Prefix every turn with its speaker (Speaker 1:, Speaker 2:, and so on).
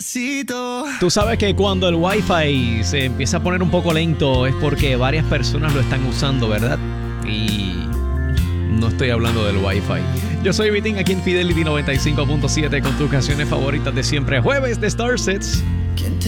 Speaker 1: Tú sabes que cuando el Wi-Fi se empieza a poner un poco lento es porque varias personas lo están usando, ¿verdad? Y no estoy hablando del Wi-Fi. Yo soy Vitín aquí en Fidelity 95.7 con tus canciones favoritas de siempre. Jueves de Star Sets.